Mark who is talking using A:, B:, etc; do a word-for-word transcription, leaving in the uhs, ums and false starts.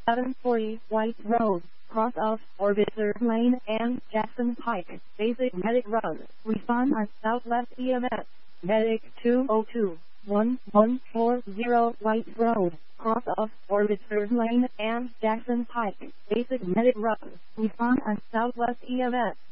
A: seven forty White Road, cross of Orbiter Lane and Jackson Pike, basic medic run. Respond on Southwest E M S, medic two oh two, one one four zero White Road, cross of Orbiter Lane and Jackson Pike, basic medic run. Respond on Southwest E M S.